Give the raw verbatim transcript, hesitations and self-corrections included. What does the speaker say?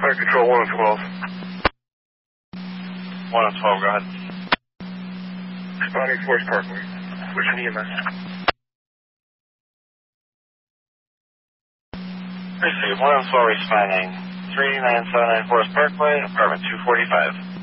Fire Control one oh twelve. one oh twelve, go ahead. Responding Forest Parkway. Which an E M S? Receive one oh twelve responding. three nine seven nine Forest Parkway, apartment two forty-five.